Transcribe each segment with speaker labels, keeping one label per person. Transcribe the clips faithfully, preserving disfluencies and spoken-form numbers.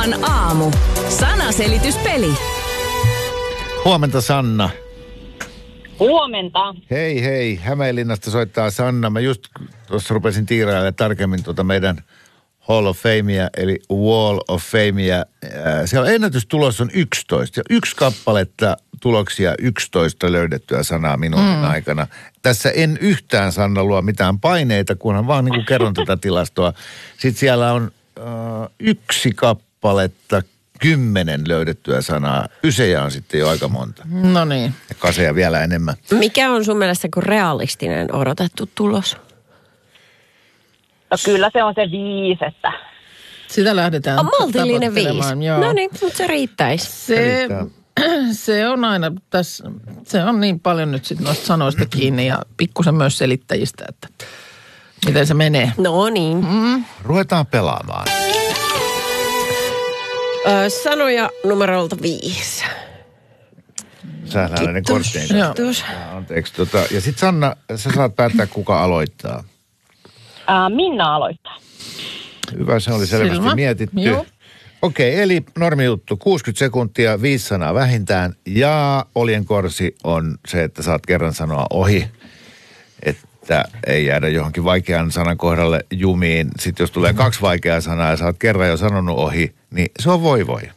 Speaker 1: Novan aamu. Sanaselityspeli.
Speaker 2: Huomenta, Sanna.
Speaker 3: Huomenta.
Speaker 2: Hei hei, Hämeenlinnasta soittaa Sanna. Mä just tuossa rupesin tiirailemaan tarkemmin tuota meidän Hall of Famea, eli Wall of Famea. Siellä ennätystulos on yksitoista. Ja yksi kappaletta tuloksia, yksitoista löydettyä sanaa minuutin mm. aikana. Tässä en yhtään, Sanna, luo mitään paineita, kunhan vaan niin kuin kerron tätä tilastoa. Sitten siellä on äh, yksi kappaletta, kymmenen löydettyä sanaa. Ysejä on sitten jo aika monta.
Speaker 4: No niin.
Speaker 2: Ja kaseja vielä enemmän.
Speaker 5: Mikä on sun mielestä kuin realistinen odotettu tulos?
Speaker 3: No kyllä se on se viisi, että...
Speaker 4: Sitä lähdetään
Speaker 5: On maltillinen viisi.
Speaker 4: Joo.
Speaker 5: No niin, mutta se riittäisi.
Speaker 4: Se, se on aina tässä, se on niin paljon nyt sitten noista sanoista kiinni ja pikkusen myös selittäjistä, että miten se menee.
Speaker 5: No niin.
Speaker 4: Mm.
Speaker 2: Ruvetaan pelaamaan.
Speaker 5: Ö, sanoja numerolta viisi.
Speaker 2: Sähän näiden korttien
Speaker 4: Joo.
Speaker 5: Kiitos.
Speaker 2: Anteeksi. Tota, ja sit Sanna, sä saat päättää, kuka aloittaa.
Speaker 3: Ää, Minna aloittaa.
Speaker 2: Hyvä, se oli selvästi
Speaker 4: Silmä.
Speaker 2: mietitty.
Speaker 4: Joo.
Speaker 2: Okei, eli normijuttu, kuusikymmentä sekuntia, viisi sanaa vähintään. Ja oljenkorsi on se, että saat kerran sanoa ohi, että ei jäädä johonkin vaikean sanan kohdalle jumiin. Sitten jos tulee kaksi vaikeaa sanaa ja sä oot kerran jo sanonut ohi, niin se on voi voi.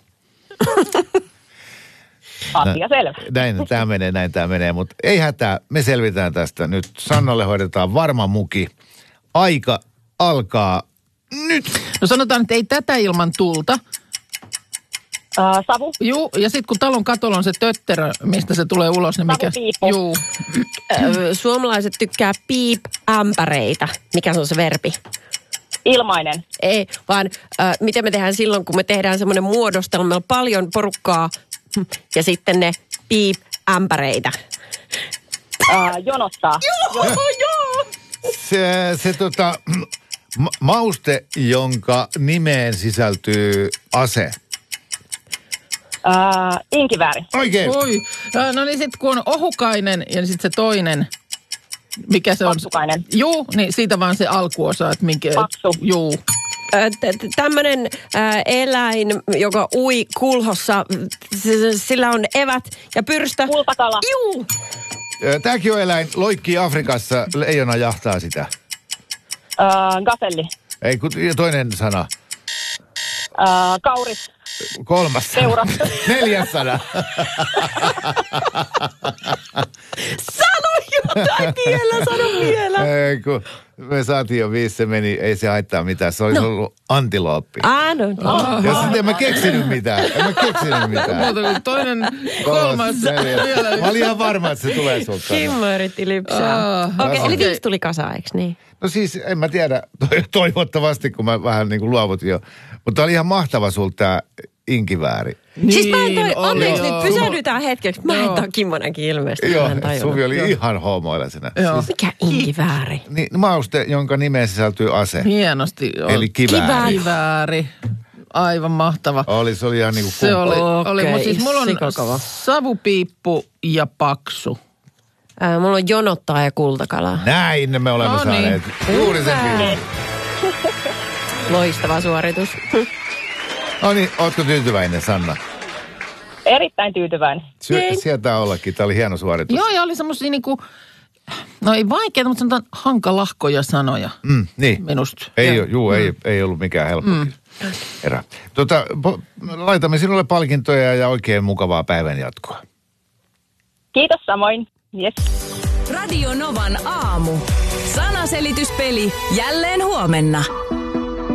Speaker 3: Asia selvä.
Speaker 2: Näin tämä menee, näin tämä menee, mutta ei hätää, me selvitään tästä nyt. Sannalle hoidetaan varma muki. Aika alkaa nyt.
Speaker 4: No sanotaan, että ei tätä ilman tulta.
Speaker 3: Ää, savu.
Speaker 4: Juu, ja sitten kun talon katolla on se tötterö, mistä se tulee ulos, niin mikä...
Speaker 3: Savupiippu.
Speaker 4: Juu.
Speaker 5: Ö, suomalaiset tykkää piip-ämpäreitä. Mikä se on se verbi?
Speaker 3: Ilmainen.
Speaker 5: Ei, vaan ö, miten me tehdään silloin, kun me tehdään semmoinen muodostelma. Meillä on paljon porukkaa ja sitten ne piip-ämpäreitä.
Speaker 3: Ää, jonottaa.
Speaker 4: Joo, joo.
Speaker 2: Se, se tota, ma- mauste, jonka nimeen sisältyy ase.
Speaker 3: Ää, inkivääri.
Speaker 2: Oikein.
Speaker 4: Oi. No niin sitten kun on ohukainen ja sitten se toinen, mikä se on?
Speaker 3: Paksukainen.
Speaker 4: Juu, niin siitä vaan se alkuosa, että minkä...
Speaker 3: Paksu.
Speaker 4: Juu.
Speaker 5: Tämmöinen eläin, joka ui kulhossa, s- sillä on evät ja pyrstö.
Speaker 3: Kultakala.
Speaker 5: Juu.
Speaker 2: Tämäkin on eläin, loikkii Afrikassa, leijona jahtaa sitä.
Speaker 3: Ää, gaselli.
Speaker 2: Ei, kun toinen sana.
Speaker 3: Ää, kauris.
Speaker 2: Kolmas sana.
Speaker 3: Seura.
Speaker 2: Neljäs sana.
Speaker 5: Sano jotain vielä, sano vielä.
Speaker 2: Ei, kun me saatiin jo viisi, se meni, ei se haittaa mitään. Se olisi no. ollut antilooppi.
Speaker 5: Ah, no, no.
Speaker 2: Ja sitten en mä keksinyt mitään. En mä keksinyt mitään.
Speaker 4: Muuta kuin toinen, kolmas.
Speaker 2: neljäs.
Speaker 4: vielä.
Speaker 2: Mä olin ihan varma, että se tulee sulta.
Speaker 5: Kimmo yritti lypsää.
Speaker 4: Ah,
Speaker 5: Okei, okay, eli
Speaker 4: okei.
Speaker 5: viisi tuli kasaan, eikö niin?
Speaker 2: No siis, en mä tiedä, toivottavasti, kun mä vähän niin kuin luovutin jo. Mutta oli ihan mahtava sulta tämä inkivääri.
Speaker 4: Niin,
Speaker 5: Siis mä en toi,
Speaker 4: oli,
Speaker 5: anteeksi
Speaker 4: joo.
Speaker 5: nyt pysähdytään hetkeksi. Mä en
Speaker 4: Joo.
Speaker 5: tää Kimmonenkin ilmeisesti.
Speaker 2: Joo,
Speaker 5: Mä en tajunnut.
Speaker 2: Suvi oli
Speaker 4: Joo.
Speaker 2: ihan homoilaisena.
Speaker 4: Joo.
Speaker 5: Mikä inkivääri?
Speaker 2: Niin, mauste, jonka nimeen sisältyy ase.
Speaker 4: Hienosti.
Speaker 2: Eli kivääri.
Speaker 5: Kivääri.
Speaker 4: Kivääri. Aivan mahtava.
Speaker 2: Oli, se oli ihan niin kuin
Speaker 4: Se oli,
Speaker 5: Okei,
Speaker 4: oli mutta siis mulla on
Speaker 5: sikakava.
Speaker 4: savupiippu ja paksu.
Speaker 5: Ää, mulla on jonottaa ja kultakala.
Speaker 2: Näin me olemme
Speaker 4: No niin.
Speaker 2: saaneet. Juuri sen
Speaker 5: Hyvä.
Speaker 2: fiilis.
Speaker 5: Loistava suoritus.
Speaker 2: No niin, ootko tyytyväinen, Sanna?
Speaker 3: Erittäin tyytyväinen.
Speaker 2: Sy- sieltä ollakin, tämä oli hieno suoritus.
Speaker 4: Joo, ja oli semmosia niinku, no ei vaikeita, mutta sanotaan hankalahkoja sanoja
Speaker 2: Mm, niin.
Speaker 4: minusta.
Speaker 2: Ei,
Speaker 4: Joo.
Speaker 2: ole, juu, ei, ei ollut mikään helppo mm. erä. Tota, po, laitamme sinulle palkintoja ja oikein mukavaa päivän jatkoa.
Speaker 3: Kiitos samoin. Yes.
Speaker 1: Radio Novan aamu. Sanaselityspeli jälleen huomenna.